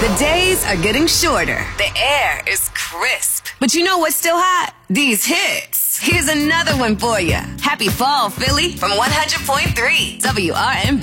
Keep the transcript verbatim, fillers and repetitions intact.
The days are getting shorter. The air is crisp. But you know what's still hot? These hits. Here's another one for you. Happy fall, Philly, from one hundred point three W R M B.